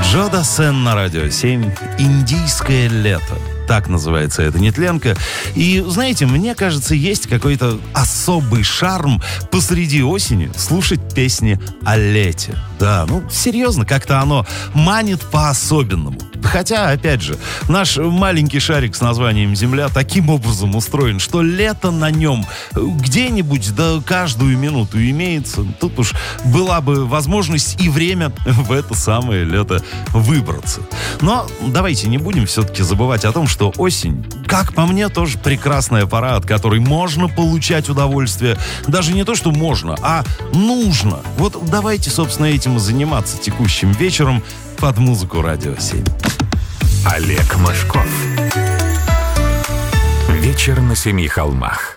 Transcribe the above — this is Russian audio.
Джо Дассен на Радио 7. «Индийское лето». Так называется эта нетленка. И, знаете, мне кажется, есть какой-то особый шарм посреди осени слушать песни о лете. Да, серьезно, как-то оно манит по-особенному. Хотя, опять же, наш маленький шарик с названием Земля таким образом устроен, что лето на нем где-нибудь, да каждую минуту имеется. Тут уж была бы возможность и время в это самое лето выбраться. Но давайте не будем все-таки забывать о том, что осень, как по мне, тоже прекрасная пора, от которой можно получать удовольствие. Даже не то, что можно, а нужно. Вот давайте, собственно, этим и заниматься текущим вечером под музыку Радио 7. Олег Мошков. Вечер на семи холмах.